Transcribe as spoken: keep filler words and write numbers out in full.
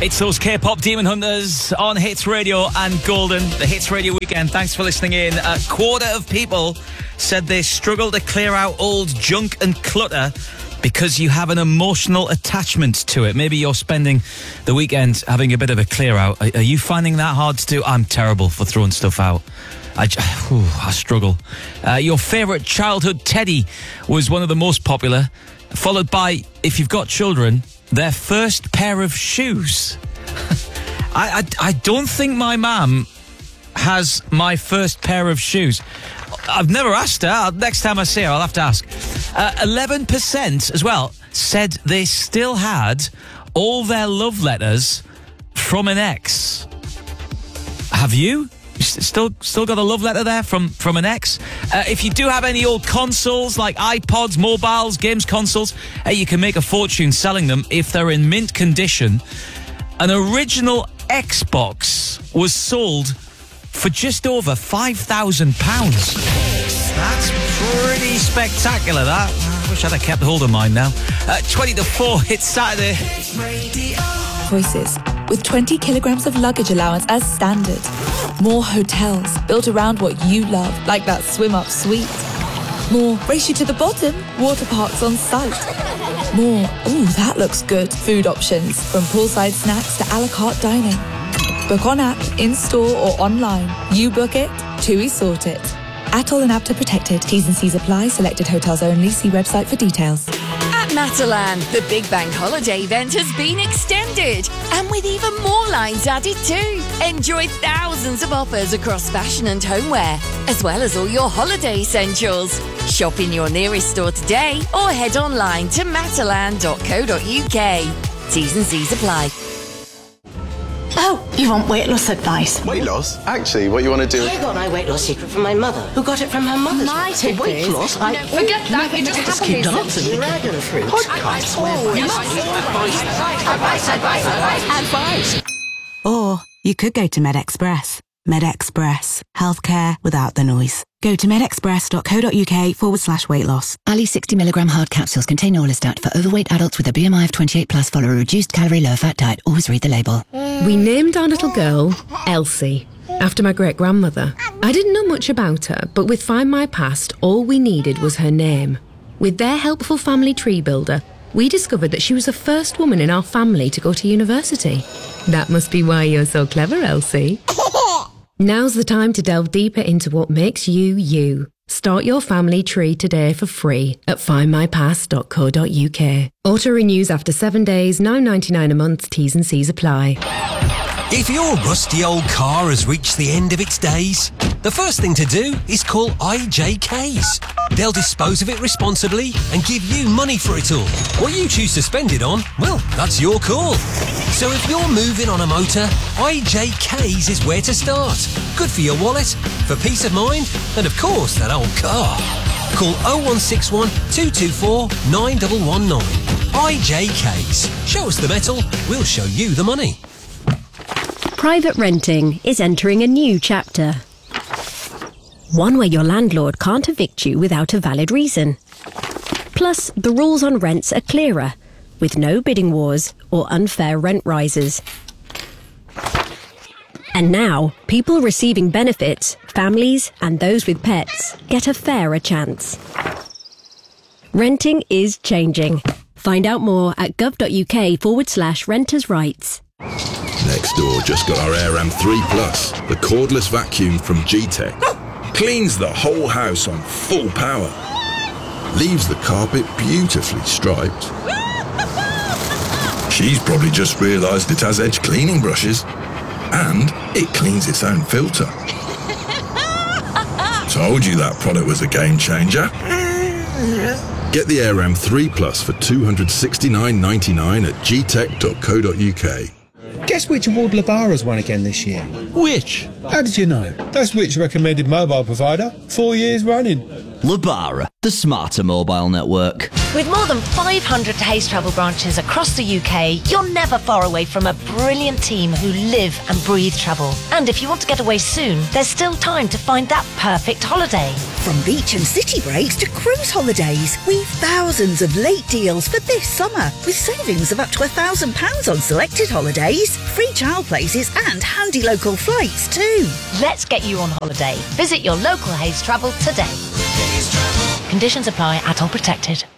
It's those K-pop Demon Hunters on Hits Radio and Golden, the Hits Radio weekend. Thanks for listening in. A quarter of people said they struggle to clear out old junk and clutter because you have an emotional attachment to it. Maybe you're spending the weekend having a bit of a clear out. Are, are you finding that hard to do? I'm terrible for throwing stuff out. I, whew, I struggle. Uh, your favourite childhood teddy was one of the most popular, followed by, if you've got children, their first pair of shoes. I, I, I don't think my mum has my first pair of shoes. I've never asked her. I'll, next time I see her, I'll have to ask. Uh, eleven percent as well said they still had all their love letters from an ex. Have you? Still still got a love letter there from, from an ex? Uh, if you do have any old consoles like iPods, mobiles, games consoles, uh, you can make a fortune selling them if they're in mint condition. An original Xbox was sold for just over five thousand pounds. That's pretty spectacular, that. I wish I'd have kept hold of mine now. Uh, twenty to four, it's Saturday. Choices, with twenty kilograms of luggage allowance as standard. More hotels built around what you love, like that swim-up suite. More race you to the bottom, water parks on site. More, ooh, that looks good, food options, from poolside snacks to a la carte dining. Book on app, in-store or online. You book it, TUI sort it. Atoll and Apta protected. T's and C's apply. Selected hotels only. See website for details. At Matalan, the Big Bank Holiday event has been extended, and with even more lines added too. Enjoy thousands of offers across fashion and homeware, as well as all your holiday essentials. Shop in your nearest store today or head online to matalan dot co dot uk. T's and C's apply. Oh, you want weight loss advice? Weight loss? Actually, what you want to do... I got my weight loss secret from my mother, who got it from her mother's. My tip weight is... loss, I... No, forget that, you just have just keep dancing. Dragon fruit. Podcast. Oh, you must. Advice, advice, advice, advice. Or you could go to MedExpress. MedExpress. Healthcare without the noise. Go to medexpress.co.uk forward slash weight loss. Ali sixty milligram hard capsules contain Orlistat for overweight adults with a B M I of twenty-eight plus. Follow a reduced calorie, low fat diet. Always read the label. We named our little girl Elsie, after my great-grandmother. I didn't know much about her, but with Find My Past, all we needed was her name. With their helpful family tree builder, we discovered that she was the first woman in our family to go to university. That must be why you're so clever, Elsie. Now's the time to delve deeper into what makes you, you. Start your family tree today for free at find my past dot co dot uk. Auto renews after seven days, nine ninety-nine a month, T's and C's apply. If your rusty old car has reached the end of its days, the first thing to do is call I J K's. They'll dispose of it responsibly and give you money for it all. What you choose to spend it on, well, that's your call. So if you're moving on a motor, I J K's is where to start. Good for your wallet, for peace of mind, and of course that old car. Call oh one six one, two two four, nine one one nine. I J K's. Show us the metal, we'll show you the money. Private renting is entering a new chapter. One where your landlord can't evict you without a valid reason. Plus, the rules on rents are clearer, with no bidding wars or unfair rent rises. And now, people receiving benefits, families and those with pets, get a fairer chance. Renting is changing. Find out more at gov.uk forward slash renters' rights. Nextdoor just got our AirAm three Plus, the cordless vacuum from G-Tech. Cleans the whole house on full power. Leaves the carpet beautifully striped. She's probably just realised it has edge cleaning brushes. And it cleans its own filter. Told you that product was a game changer. Get the AirAm three Plus for two hundred sixty-nine pounds ninety-nine at g tech dot co dot uk. Guess which award Labara's won again this year? Which? How did you know? That's Which recommended mobile provider, four years running. Lebara, the smarter mobile network. With more than five hundred Hays Travel branches across the U K, you're never far away from a brilliant team who live and breathe travel. And if you want to get away soon, there's still time to find that perfect holiday. From beach and city breaks to cruise holidays, we've thousands of late deals for this summer, with savings of up to one thousand pounds on selected holidays, free child places and handy local flights too. Let's get you on holiday. Visit your local Hays Travel today. Conditions apply, at all protected.